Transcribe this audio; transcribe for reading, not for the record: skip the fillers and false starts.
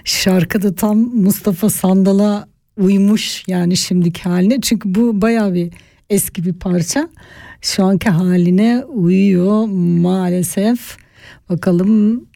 Şarkı da tam Mustafa Sandal'a uymuş yani şimdiki haline. Çünkü bu bayağı bir eski bir parça. Şu anki haline uyuyor maalesef. Bakalım